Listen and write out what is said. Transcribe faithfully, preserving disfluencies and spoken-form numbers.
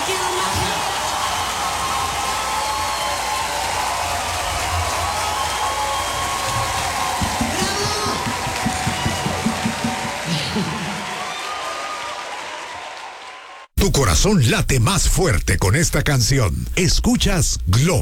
Tu corazón late más fuerte con esta canción. Escuchas Globo.